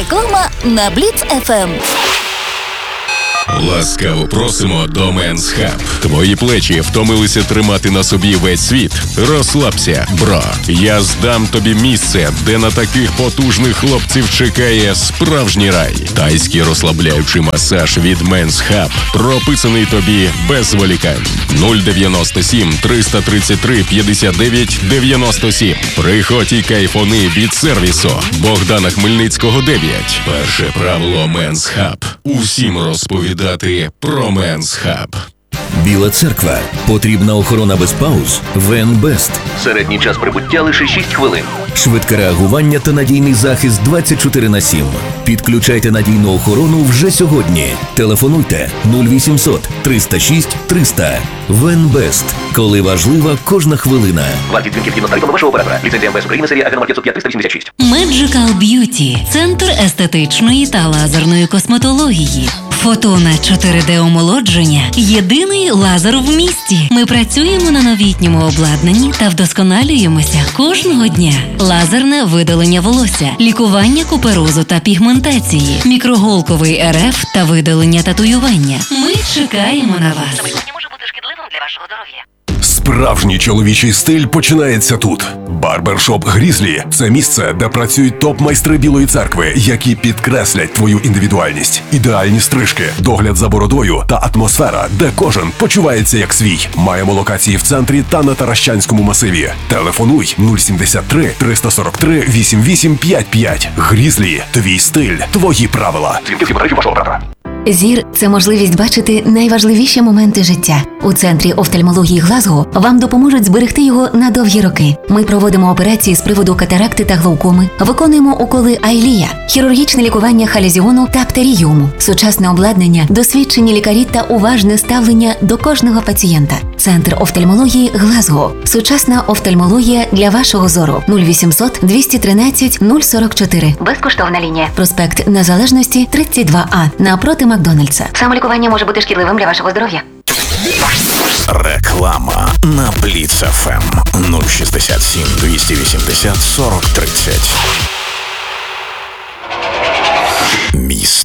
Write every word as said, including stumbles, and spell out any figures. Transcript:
Реклама на Бліц еф ем. Ласкаво просимо до Men's Hub. Твої плечі втомилися тримати на собі весь світ? Розслабся, бро. Я здам тобі місце, де на таких потужних хлопців чекає справжній рай. Тайський розслабляючий масаж від Men's Hub прописаний тобі без зволікань. нуль дев'яносто сім триста тридцять три п'ятдесят дев'ять дев'яносто сім. Приходь і кайфони від сервісу Богдана Хмельницького дев'ять. Перше правило Men's Hub. Усім розповідати про Men's Hub. Біла церква. Потрібна охорона без пауз? Венбест. Середній час прибуття лише шість хвилин. Швидке реагування та надійний захист двадцять чотири на сім. Підключайте надійну охорону вже сьогодні. Телефонуйте нуль вісімсот триста шість триста. Венбест. Коли важлива кожна хвилина. Вартість дзвінків згідно з тарифами вашого оператора. Ліцензія ем ве ес України, серія Агеномар п'ятсот п'ять триста вісімдесят шість. Magical Beauty – центр естетичної та лазерної косметології. Фотона чотири де омолодження – єдиний лазер в місті. Ми працюємо на новітньому обладнанні та вдосконалюємося кожного дня. Лазерне видалення волосся, лікування куперозу та пігментації, мікроголковий ер еф та видалення татуювання. Ми чекаємо на вас. Не може бути шкідливим для вашого здоров'я. Справжній чоловічий стиль починається тут. Барбершоп Грізлі – це місце, де працюють топ-майстри Білої церкви, які підкреслять твою індивідуальність. Ідеальні стрижки, догляд за бородою та атмосфера, де кожен почувається як свій. Маємо локації в центрі та на Таращанському масиві. Телефонуй нуль сімдесят три триста сорок три вісімдесят вісім п'ятдесят п'ять. Грізлі – твій стиль, твої правила. Дзвінки згідно тарифів вашого оператора. Зір – це можливість бачити найважливіші моменти життя. У Центрі офтальмології Глазго вам допоможуть зберегти його на довгі роки. Ми проводимо операції з приводу катаракти та глаукоми, виконуємо уколи Айлія, хірургічне лікування халезіону та птеріуму, сучасне обладнання, досвідчені лікарі та уважне ставлення до кожного пацієнта. Центр офтальмології Глазго. Сучасна офтальмологія для вашого зору. нуль вісімсот двісті тринадцять нуль сорок чотири. Безкоштовна лінія. Проспект Незалежності, тридцять два А. Напроти Макдональдса. Самолікування може бути шкідливим для вашого здоров'я. Реклама на Бліц еф ем нуль шістдесят сім двісті вісімдесят сорок тридцять. Місто.